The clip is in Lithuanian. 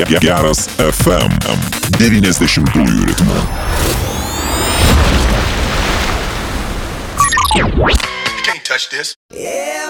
Geras FM 90-ųjų ritmu. Can't touch this. Yeah.